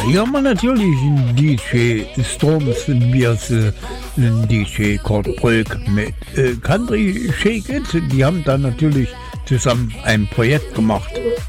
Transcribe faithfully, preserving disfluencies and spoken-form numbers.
hier haben wir natürlich einen D J Storms Bierse, einen D J Kurt Brülk mit äh, Country Shake It. Die haben dann natürlich zusammen ein Projekt gemacht.